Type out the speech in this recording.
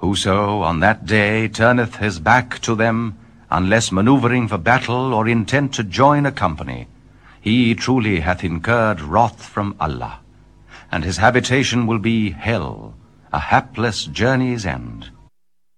Whoso on that day turneth his back to them, unless manoeuvring for battle or intent to join a company, he truly hath incurred wrath from Allah, and his habitation will be hell, a hapless journey's end.